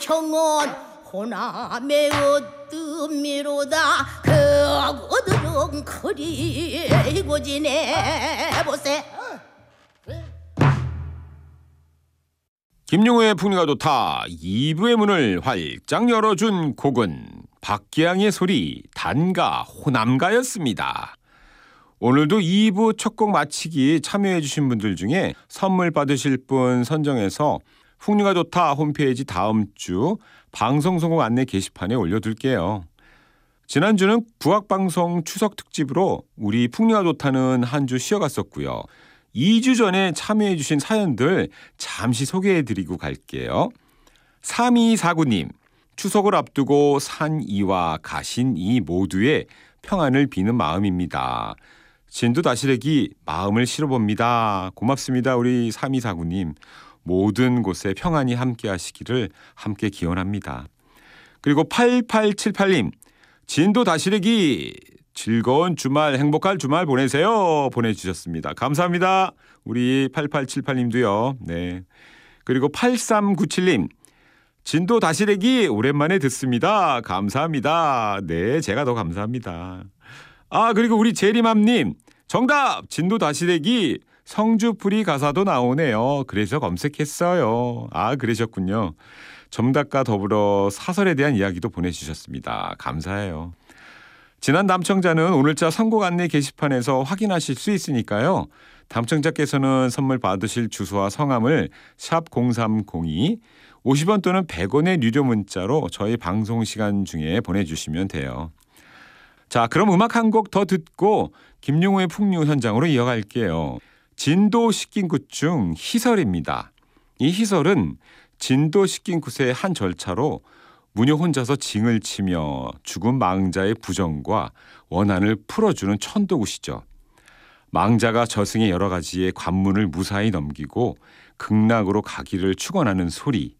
청원 호남의 어뜸이로다. 그들은 그리고 지내보세. 김용호의 풍류가 좋다 2부의 문을 활짝 열어준 곡은 박기양의 소리 단가 호남가였습니다. 오늘도 2부 첫 곡 마치기 참여해 주신 분들 중에 선물 받으실 분 선정해서 풍류가 좋다 홈페이지 다음 주 방송 선곡 안내 게시판에 올려둘게요. 지난주는 국악방송 추석 특집으로 우리 풍류가 좋다는 한 주 쉬어갔었고요. 2주 전에 참여해 주신 사연들 잠시 소개해드리고 갈게요. 3249님, 추석을 앞두고 산이와 가신이 모두의 평안을 비는 마음입니다. 진도 다시래기 마음을 실어봅니다. 고맙습니다. 우리 3249님. 모든 곳에 평안이 함께 하시기를 함께 기원합니다. 그리고 8878님, 진도 다시래기 즐거운 주말, 행복한 주말 보내세요. 보내주셨습니다. 감사합니다. 우리 8878님도요. 네. 그리고 8397님. 진도 다시래기 오랜만에 듣습니다. 감사합니다. 네, 제가 더 감사합니다. 그리고 우리 제리맘님. 정답! 진도 다시래기 성주풀이 가사도 나오네요. 그래서 검색했어요. 그러셨군요. 정답과 더불어 사설에 대한 이야기도 보내주셨습니다. 감사해요. 지난 당첨자는 오늘자 선곡 안내 게시판에서 확인하실 수 있으니까요. 당첨자께서는 선물 받으실 주소와 성함을 샵 0302 50원 또는 100원의 유료 문자로 저희 방송 시간 중에 보내주시면 돼요. 자, 그럼 음악 한 곡 더 듣고 김용호의 풍류 현장으로 이어갈게요. 진도 식긴굿 중 희설입니다. 이 희설은 진도 식긴굿의 한 절차로 무녀 혼자서 징을 치며 죽은 망자의 부정과 원한을 풀어주는 천도굿이죠. 망자가 저승의 여러 가지의 관문을 무사히 넘기고 극락으로 가기를 축원하는 소리.